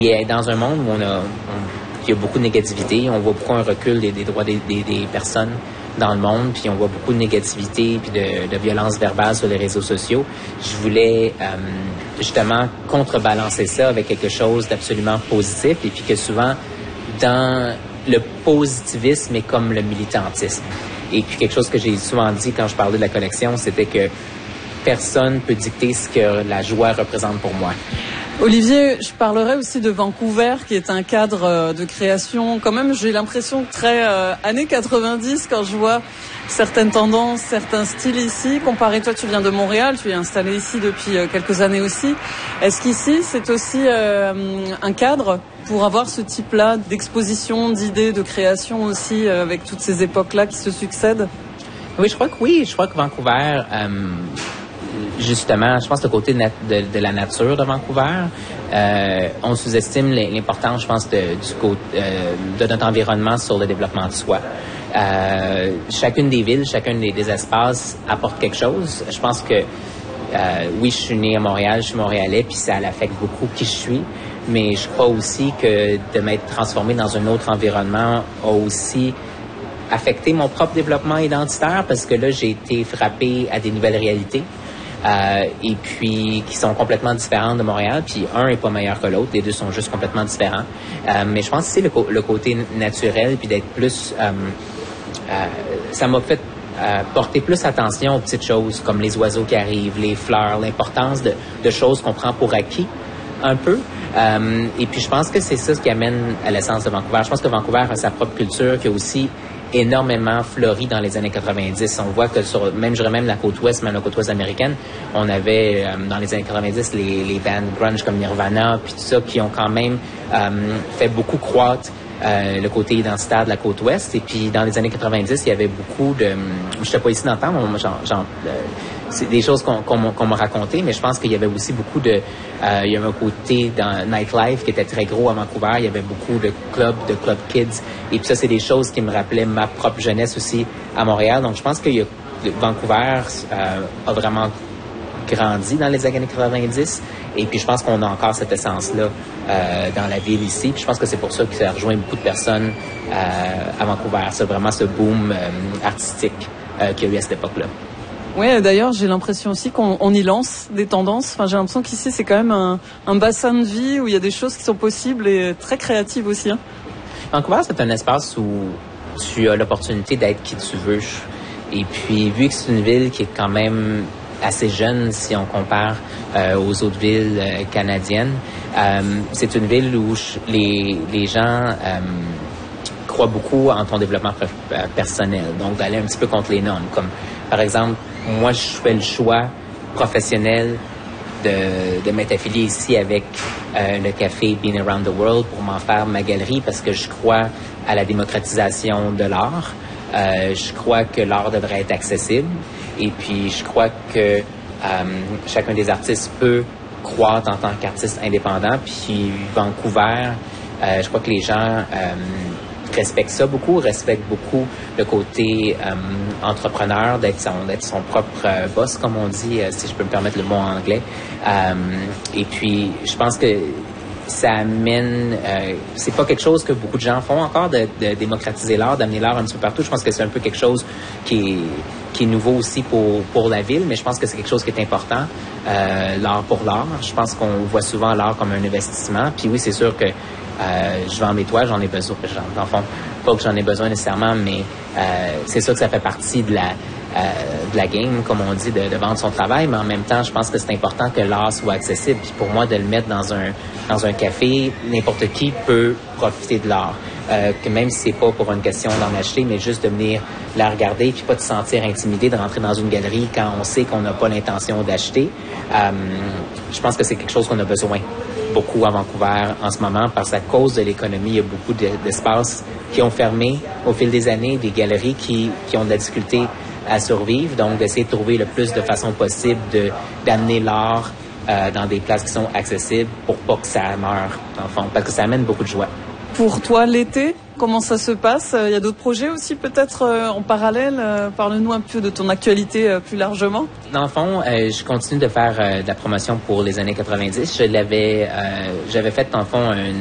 Et dans un monde où il y a beaucoup de négativité, on voit beaucoup un recul des droits des personnes dans le monde, puis on voit beaucoup de négativité puis de violence verbale sur les réseaux sociaux. Je voulais justement contrebalancer ça avec quelque chose d'absolument positif, et puis que souvent, dans le positivisme est comme le militantisme. Et puis quelque chose que j'ai souvent dit quand je parlais de la collection, c'était que personne peut dicter ce que la joie représente pour moi. Olivier, je parlerai aussi de Vancouver, qui est un cadre de création. Quand même, j'ai l'impression très années 90 quand je vois certaines tendances, certains styles ici. Comparé, toi, tu viens de Montréal, tu es installé ici depuis quelques années aussi. Est-ce qu'ici, c'est aussi un cadre pour avoir ce type-là d'exposition, d'idées, de création aussi, avec toutes ces époques-là qui se succèdent? Oui, je crois que oui. Je crois que Vancouver... justement, je pense, le côté de la nature de Vancouver. On sous-estime l'importance, je pense, de notre environnement sur le développement de soi. Chacune des villes, chacun des espaces apporte quelque chose. Je pense que, oui, je suis né à Montréal, je suis montréalais, puis ça affecte beaucoup qui je suis. Mais je crois aussi que de m'être transformé dans un autre environnement a aussi affecté mon propre développement identitaire, parce que là, j'ai été frappé à des nouvelles réalités. Et puis qui sont complètement différentes de Montréal, puis un est pas meilleur que l'autre, les deux sont juste complètement différents. Mais je pense que c'est le côté naturel, puis d'être plus... ça m'a fait porter plus attention aux petites choses, comme les oiseaux qui arrivent, les fleurs, l'importance de choses qu'on prend pour acquis, un peu. Et puis je pense que c'est ça ce qui amène à l'essence de Vancouver. Je pense que Vancouver a sa propre culture, qui a aussi énormément fleuri dans les années 90. On voit que je dirais même la côte ouest, même la côte ouest américaine, on avait dans les années 90 les bands grunge comme Nirvana, puis tout ça, qui ont quand même fait beaucoup croître le côté identitaire de la côte ouest. Et puis dans les années 90, il y avait beaucoup de... Je n'étais pas ici dans le temps, c'est des choses qu'on m'a racontées, mais je pense qu'il y avait aussi beaucoup de... il y avait un côté dans nightlife qui était très gros à Vancouver. Il y avait beaucoup de club kids. Et puis ça, c'est des choses qui me rappelaient ma propre jeunesse aussi à Montréal. Donc je pense que Vancouver a vraiment grandi dans les années 90. Et puis je pense qu'on a encore cette essence-là dans la ville ici. Puis je pense que c'est pour ça que ça rejoint beaucoup de personnes à Vancouver. C'est vraiment ce boom artistique qu'il y a eu à cette époque-là. Oui, d'ailleurs, j'ai l'impression aussi qu'on y lance des tendances. Enfin, j'ai l'impression qu'ici, c'est quand même un bassin de vie où il y a des choses qui sont possibles et très créatives aussi. Hein. Vancouver, c'est un espace où tu as l'opportunité d'être qui tu veux. Et puis, vu que c'est une ville qui est quand même assez jeune si on compare aux autres villes canadiennes, c'est une ville où les gens croient beaucoup en ton développement personnel. Donc, d'aller un petit peu contre les normes. Comme, par exemple, moi, je fais le choix professionnel de m'être affilié ici avec le café Being Around the World pour m'en faire ma galerie, parce que je crois à la démocratisation de l'art. Je crois que l'art devrait être accessible. Et puis, je crois que chacun des artistes peut croître en tant qu'artiste indépendant. Puis, Vancouver, je crois que les gens... respecte beaucoup le côté entrepreneur, d'être son propre boss, comme on dit, si je peux me permettre le mot en anglais. Et puis, je pense que ça amène... c'est pas quelque chose que beaucoup de gens font encore, de démocratiser l'art, d'amener l'art un petit peu partout. Je pense que c'est un peu quelque chose qui est nouveau aussi pour la ville, mais je pense que c'est quelque chose qui est important, l'art pour l'art. Je pense qu'on voit souvent l'art comme un investissement. Puis oui, c'est sûr que je vends mes toiles, j'en ai besoin. Dans le fond, pas que j'en ai besoin nécessairement, mais c'est sûr que ça fait partie de la game, comme on dit, de vendre son travail. Mais en même temps, je pense que c'est important que l'art soit accessible. Puis pour moi, de le mettre dans un café, n'importe qui peut profiter de l'art. Que même si c'est pas pour une question d'en acheter, mais juste de venir la regarder, puis pas de se sentir intimidé de rentrer dans une galerie quand on sait qu'on n'a pas l'intention d'acheter. Je pense que c'est quelque chose qu'on a besoin beaucoup à Vancouver en ce moment, parce qu'à cause de l'économie, il y a beaucoup d'espaces qui ont fermé au fil des années, des galeries qui ont de la difficulté à survivre, donc d'essayer de trouver le plus de façons possibles d'amener l'art dans des places qui sont accessibles pour pas que ça meure, en fond, parce que ça amène beaucoup de joie. Pour toi, l'été, Comment ça se passe? Il y a d'autres projets aussi peut-être en parallèle? Parle-nous un peu de ton actualité plus largement. Dans le fond, je continue de faire de la promotion pour les années 90. J'avais fait, dans le fond,